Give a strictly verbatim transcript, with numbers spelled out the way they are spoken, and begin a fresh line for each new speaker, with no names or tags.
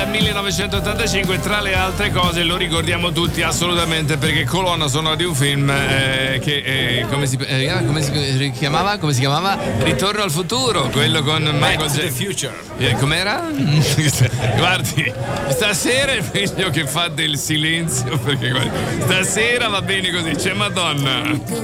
del millenovecentottantacinque, tra le altre cose lo ricordiamo tutti assolutamente perché colonna sonora di un film eh, che eh, come, si, eh, come si chiamava? Come si chiamava? Ritorno al futuro, quello con Michael
Back to the
J.
Future.
Eh, com'era? Guardi, stasera è meglio che fa del silenzio perché guardi, stasera va bene così, c'è Madonna.